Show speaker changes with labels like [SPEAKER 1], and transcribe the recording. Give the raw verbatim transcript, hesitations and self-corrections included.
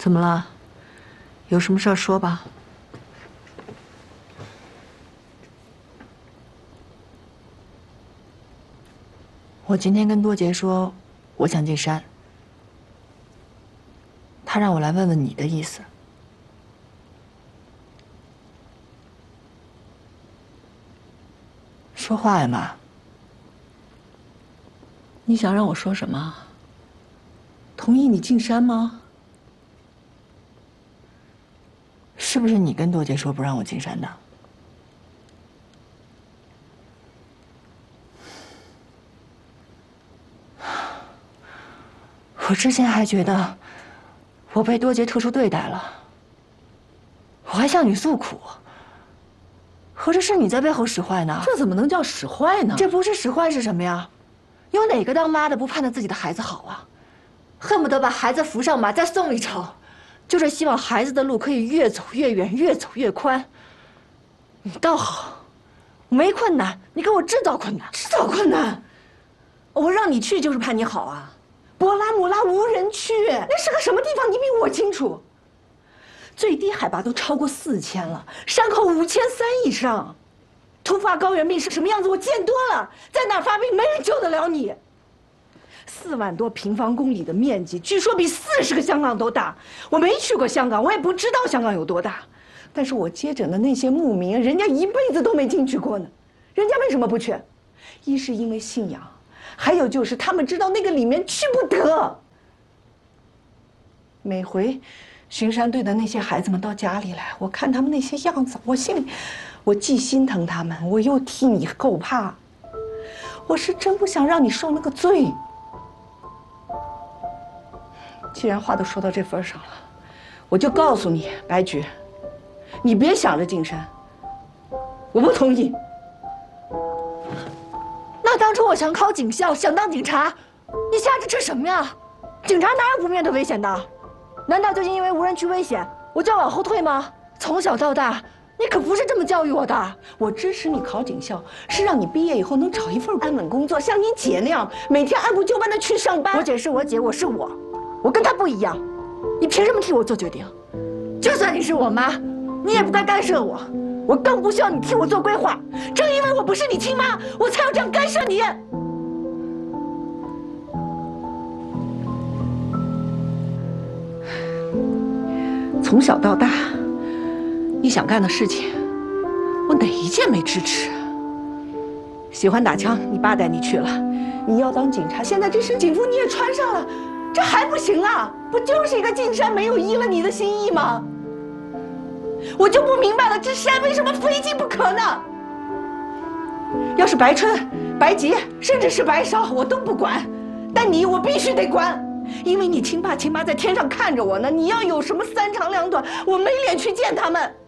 [SPEAKER 1] 怎么了？有什么事儿说吧。我今天跟多杰说，我想进山，他让我来问问你的意思。说话呀，妈。
[SPEAKER 2] 你想让我说什么？同意你进山吗？
[SPEAKER 1] 是不是你跟多杰说不让我进山的？我之前还觉得我被多杰特殊对待了，我还向你诉苦，合着是你在背后使坏呢？
[SPEAKER 2] 这怎么能叫使坏呢？
[SPEAKER 1] 这不是使坏是什么呀？有哪个当妈的不盼着自己的孩子好啊？恨不得把孩子扶上马再送一程，就是希望孩子的路可以越走越远，越走越宽。你倒好，没困难，你给我制造困难，
[SPEAKER 2] 制造困难。我让你去就是盼你好啊。博拉姆拉无人区，那是个什么地方？你比我清楚。最低海拔都超过四千了，山口五千三以上，突发高原病是什么样子我见多了，在哪儿发病没人救得了你。四万多平方公里的面积，据说比四十个香港都大。我没去过香港，我也不知道香港有多大。但是我接诊的那些牧民，人家一辈子都没进去过呢，人家为什么不去？一是因为信仰。还有就是，他们知道那个里面去不得。每回巡山队的那些孩子们到家里来，我看他们那些样子，我心里，我既心疼他们，我又替你后怕。我是真不想让你受那个罪。既然话都说到这份上了，我就告诉你，白菊，你别想着进山，我不同意。
[SPEAKER 1] 那当初我想考警校，想当警察，你瞎支持什么呀？警察哪有不面对危险的？难道就因为无人区危险，我就要往后退吗？从小到大，你可不是这么教育我的。
[SPEAKER 2] 我支持你考警校，是让你毕业以后能找一份安稳工作，像你姐那样，每天按部就班的去上班。
[SPEAKER 1] 我姐是我姐，我是我，我跟她不一样。你凭什么替我做决定？就算你是我妈，你也不该干涉我。我更不需要你替我做规划，
[SPEAKER 2] 正因为我不是你亲妈，我才要这样干涉你。从小到大，你想干的事情，我哪一件没支持？喜欢打枪，你爸带你去了；你要当警察，现在这身警服你也穿上了，这还不行啊？不就是一个进山没有依了你的心意吗？我就不明白了，这山为什么非进不可呢？要是白春、白洁，甚至是白芍，我都不管，但你我必须得管，因为你亲爸亲妈在天上看着我呢。你要有什么三长两短，我没脸去见他们。